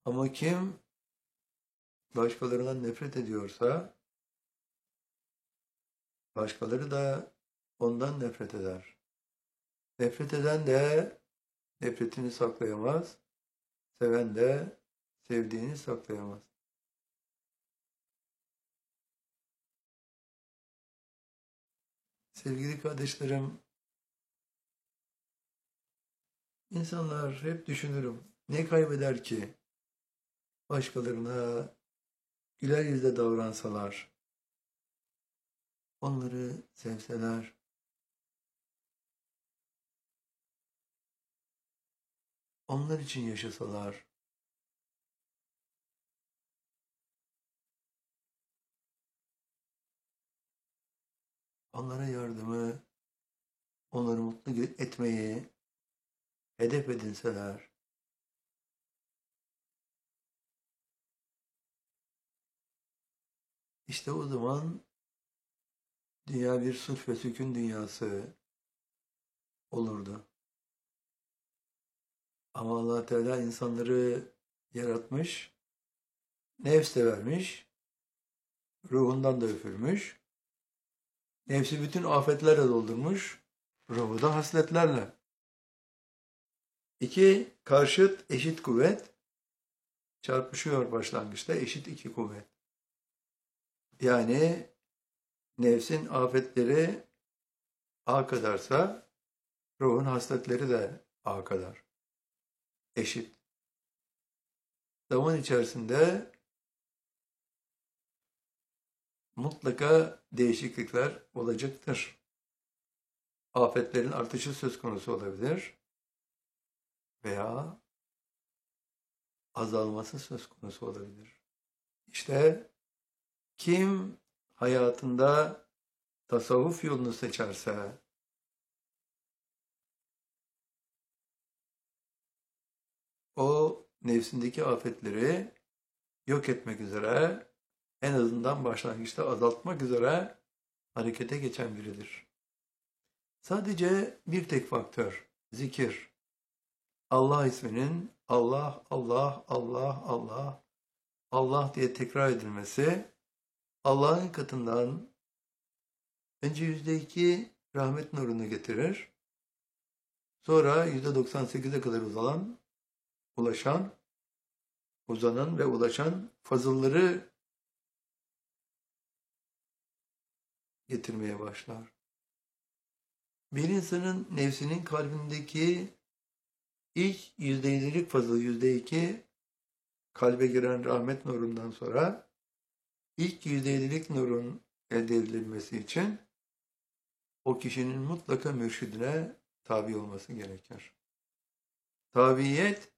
Ama kim başkalarından nefret ediyorsa, başkaları da ondan nefret eder. Nefret eden de nefretini saklayamaz, seven de sevdiğini saklayamaz. Sevgili kardeşlerim, insanlar hep düşünürüm. Ne kaybeder ki başkalarına güler yüzle davransalar, onları sevseler, onlar için yaşasalar, onlara yardımı, onları mutlu etmeyi hedef edinseler, işte o zaman dünya bir sulh ve sükun dünyası olurdu. Ama Allah Teala insanları yaratmış, nefs de vermiş, ruhundan da üfürmüş, nefsi bütün afetlerle doldurmuş, ruhu da hasletlerle. İki karşıt eşit kuvvet çarpışıyor başlangıçta, eşit iki kuvvet. Yani nefsin afetleri A kadarsa ruhun hasletleri de A kadar. Eşit. Zaman içerisinde mutlaka değişiklikler olacaktır. Afetlerin artışı söz konusu olabilir veya azalması söz konusu olabilir. İşte kim hayatında tasavvuf yolunu seçerse, o nefsindeki afetleri yok etmek üzere, en azından başlangıçta azaltmak üzere harekete geçen biridir. Sadece bir tek faktör, zikir. Allah isminin Allah, Allah, Allah, Allah, Allah diye tekrar edilmesi, Allah'ın katından önce %2 rahmet nurunu getirir, sonra %98'e kadar uzanan ve ulaşan fazılları getirmeye başlar. Bir insanın nefsinin kalbindeki ilk %7'lik fazıl, %2 kalbe giren rahmet nurundan sonra ilk %7'lik nurun elde edilmesi için o kişinin mutlaka mürşidine tabi olması gerekir. Tabiyet,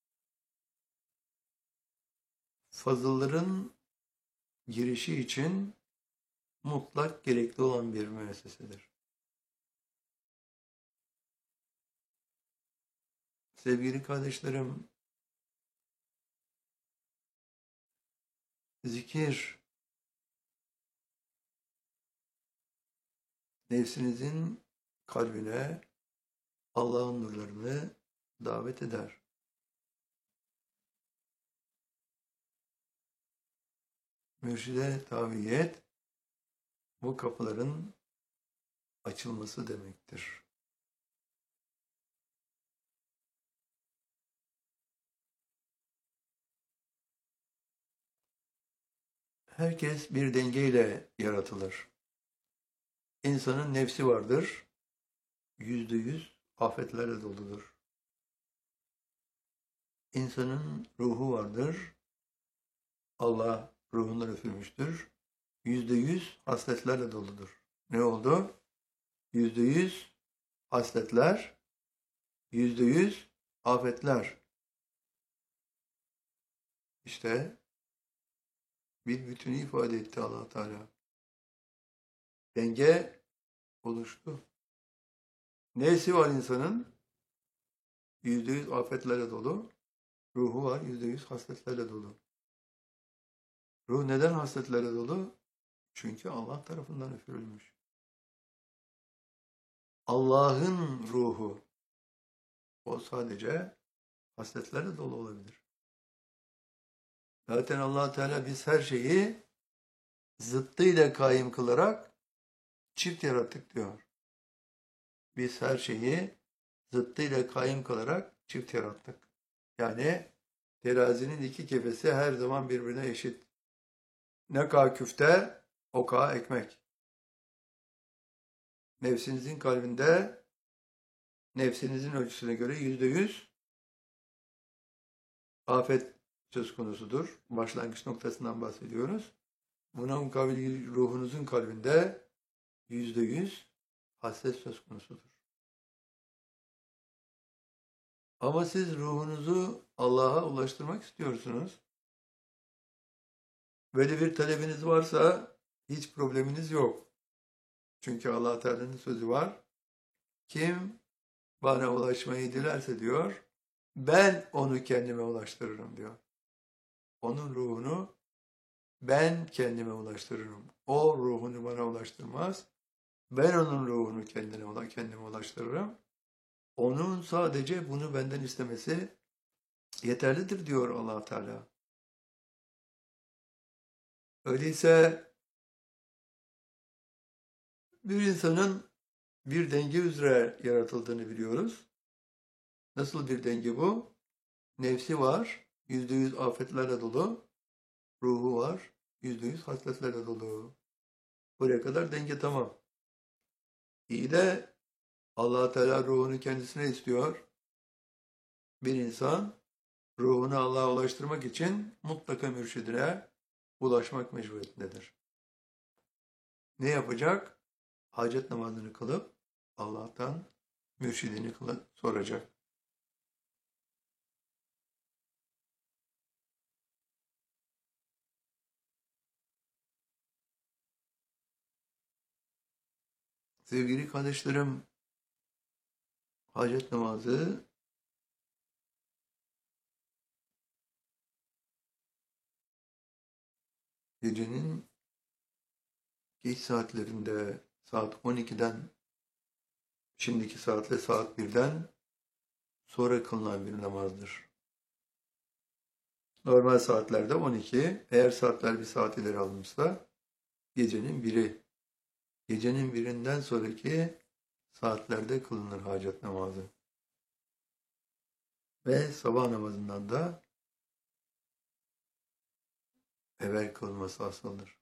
fazılların girişi için mutlak gerekli olan bir müessesedir. Sevgili kardeşlerim, zikir, nefsinizin kalbine Allah'ın nurlarını davet eder. Mürşide tabiyet, bu kapıların açılması demektir. Herkes bir dengeyle yaratılır. İnsanın nefsi vardır, %100 afetlerle doludur. İnsanın ruhu vardır, Allah ruhundan üfürmüştür, %100 hasletlerle doludur. Ne oldu? %100 hasletler, %100 afetler. İşte bir bütünü ifade etti Allah Teala. Denge oluştu. Nesi var insanın? %100 afetlerle dolu. Ruhu var, %100 hasletlerle dolu. Ruh neden hasletlerle dolu? Çünkü Allah tarafından üfürülmüş. Allah'ın ruhu. O sadece hasletlerle dolu olabilir. Zaten Allah Teala biz her şeyi zıttıyla kaim kılarak çift yarattık diyor. Biz her şeyi zıttıyla kaim kılarak çift yarattık. Yani terazinin iki kefesi her zaman birbirine eşit. Ne kadar küfte, o kadar ekmek. Nefsinizin kalbinde, nefsinizin ölçüsüne göre %100 afet söz konusudur. Başlangıç noktasından bahsediyoruz. Buna mukabil ruhunuzun kalbinde %100 hasret söz konusudur. Ama siz ruhunuzu Allah'a ulaştırmak istiyorsunuz. Böyle bir talebiniz varsa hiç probleminiz yok. Çünkü Allah Teala'nın sözü var. Kim bana ulaşmayı dilerse diyor, ben onu kendime ulaştırırım diyor. Onun ruhunu ben kendime ulaştırırım. O ruhunu bana ulaştırmaz. Ben onun ruhunu kendime ulaştırırım. Onun sadece bunu benden istemesi yeterlidir diyor Allah Teala. Öyleyse bir insanın bir denge üzere yaratıldığını biliyoruz. Nasıl bir denge bu? Nefsi var, %100 afetlerle dolu. Ruhu var, %100 hasletlerle dolu. Buraya kadar denge tamam. İyi de Allah Teala ruhunu kendisine istiyor. Bir insan ruhunu Allah'a ulaştırmak için mutlaka mürşidine ulaşmak mecburiyetindedir. Ne yapacak? Hacet namazını kılıp Allah'tan mürşidini soracak. Sevgili kardeşlerim, hacet namazı gecenin geç saatlerinde saat 12'den şimdiki saatle saat 1'den sonra kılınan bir namazdır. Normal saatlerde 12, eğer saatler bir saat ileri alınmışsa gecenin 1'i. Gecenin 1'inden sonraki saatlerde kılınır hacet namazı. Ve sabah namazından da evvel kılınması asıldır.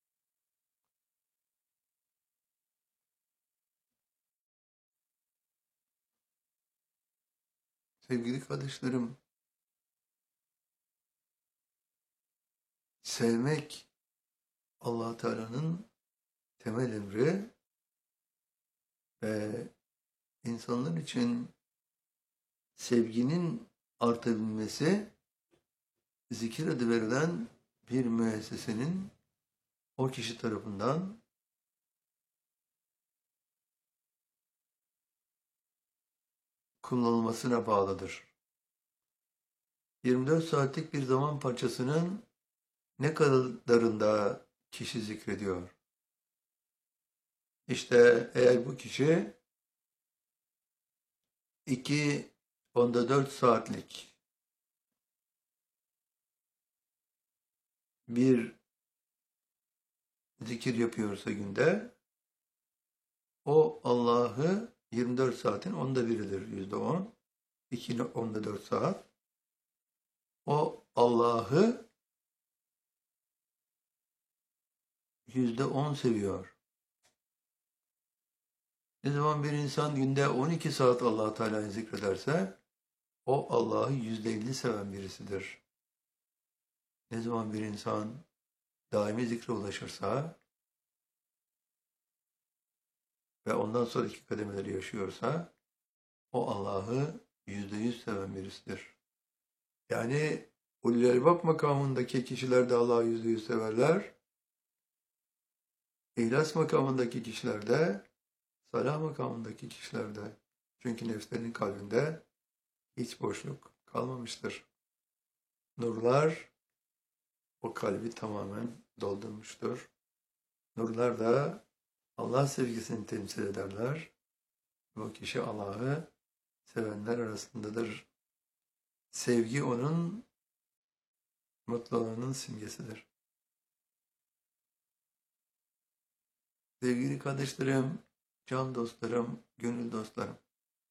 Sevgili kardeşlerim, sevmek Allah Teala'nın temel emri ve insanlar için sevginin artabilmesi zikir adı verilen bir müessesenin o kişi tarafından kullanılmasına bağlıdır. 24 saatlik bir zaman parçasının ne kadarında kişi zikrediyor? İşte eğer bu kişi 2/4 saatlik bir zikir yapıyorsa günde, o Allah'ı 24 saatin 1/10'idir, %10. 2/4 saat. O Allah'ı %10 seviyor. Ne zaman bir insan günde 12 saat Allah Teala'yı zikrederse, o Allah'ı %50 seven birisidir. Ne zaman bir insan daimi zikre ulaşırsa ve ondan sonraki kademeleri yaşıyorsa, o Allah'ı %100 seven birisidir. Yani ulul elbab makamındaki kişiler de Allah'ı %100 severler. İhlas makamındaki kişiler de, salah makamındaki kişiler de. Çünkü nefslerinin kalbinde hiç boşluk kalmamıştır. Nurlar o kalbi tamamen doldurmuştur. Nurlar da Allah sevgisini temsil ederler. Bu kişi Allah'ı sevenler arasındadır. Sevgi onun mutlu olanın simgesidir. Sevgili kardeşlerim, can dostlarım, gönül dostlarım.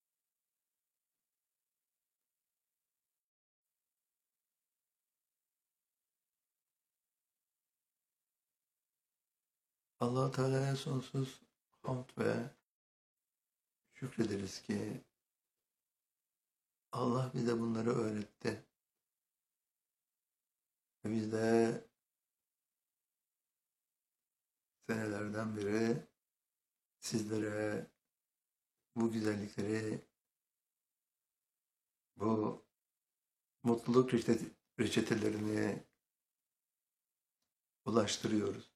Allah Teala'ya sonsuz hamd ve şükrederiz ki Allah bize bunları öğretti. Ve biz de senelerden beri sizlere bu güzellikleri, bu mutluluk reçetelerini ulaştırıyoruz.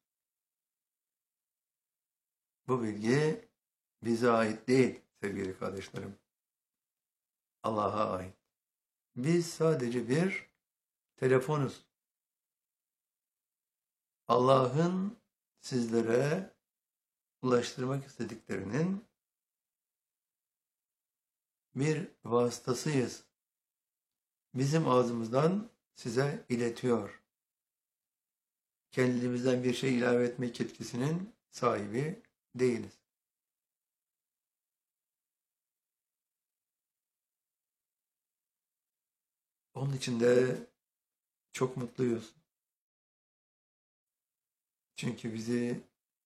Bu bilgi bize ait değil sevgili kardeşlerim. Allah'a ait. Biz sadece bir telefonuz. Allah'ın sizlere ulaştırmak istediklerinin bir vasıtasıyız. Bizim ağzımızdan size iletiyor. Kendimizden bir şey ilave etmek yetkisinin sahibi değiliz. Onun için de çok mutluyuz. Çünkü bizi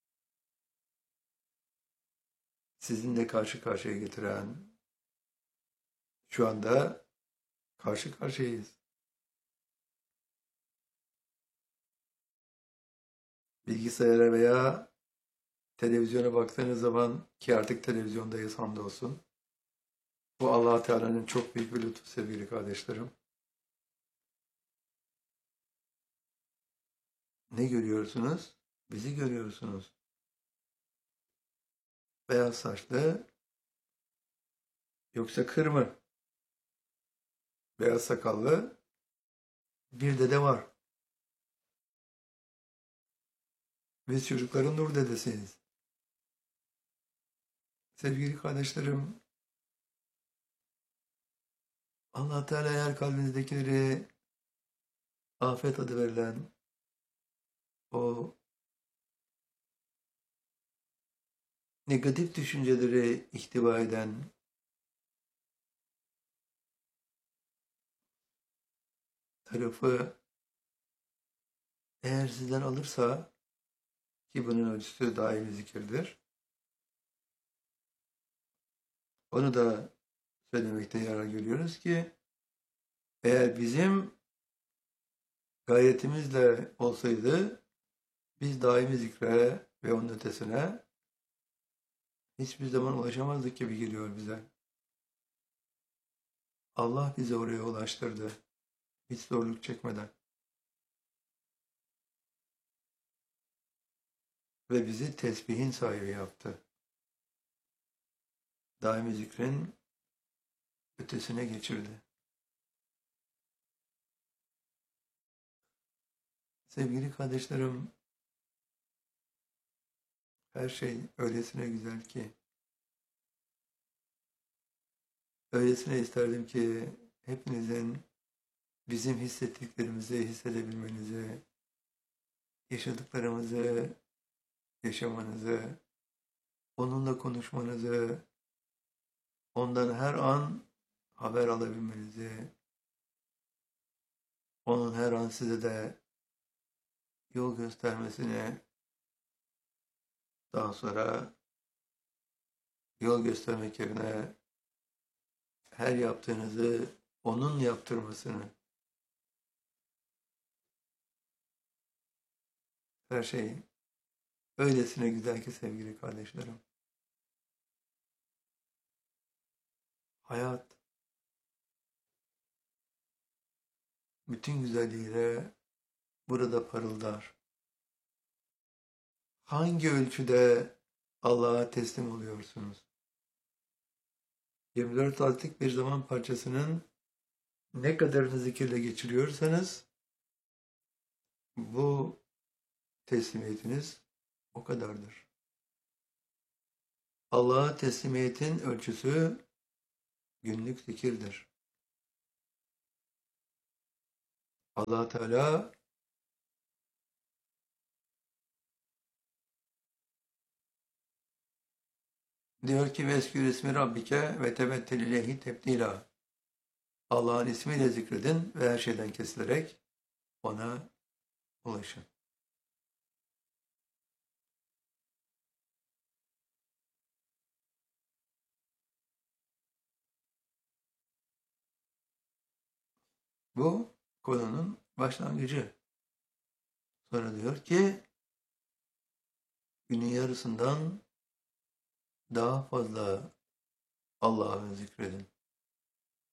sizinle karşı karşıya getiren, şu anda karşı karşıyayız. Bilgisayara veya televizyona baktığınız zaman, ki artık televizyondayız hamdolsun. Bu Allah Teala'nın çok büyük bir lütfu sevgili kardeşlerim. Ne görüyorsunuz? Bizi görüyorsunuz. Beyaz saçlı, yoksa kır mı? Beyaz sakallı bir dede var. Biz çocukların nur dedesiyiz. Sevgili kardeşlerim, Allah Teala eğer kalbinizdekileri afet adı verilen o negatif düşünceleri ihtiva eden tarafı eğer sizden alırsa, ki bunun ölçüsü daimi zikirdir, onu da söylemekte yarar görüyoruz ki eğer bizim gayretimizle olsaydı biz daimi zikre ve onun ötesine hiçbir zaman ulaşamazdık gibi geliyor bize. Allah bizi oraya ulaştırdı. Hiç zorluk çekmeden. Ve bizi tesbihin sahibi yaptı. Daimi zikrin ötesine geçirdi. Sevgili kardeşlerim, her şey öylesine güzel ki, öylesine isterdim ki hepinizin bizim hissettiklerimizi hissedebilmenizi, yaşadıklarımızı yaşamanızı, onunla konuşmanızı, ondan her an haber alabilmenizi, onun her an size de yol göstermesini, daha sonra yol göstermek yerine her yaptığınızı onun yaptırmasını, her şey öylesine güzel ki sevgili kardeşlerim. Hayat bütün güzelliğiyle burada parıldar. Hangi ölçüde Allah'a teslim oluyorsunuz? 24 saatlik bir zaman parçasının ne kadarını zikirle geçiriyorsanız bu teslimiyetiniz o kadardır. Allah'a teslimiyetin ölçüsü günlük zikirdir. Allah Teala diyor ki veskür ismi rabbike ve tebettel ileyhi tebdila. Allah'ın ismiyle zikredin ve her şeyden kesilerek ona ulaşın. Bu konunun başlangıcı. Sonra diyor ki günün yarısından daha fazla Allah'ı zikredin.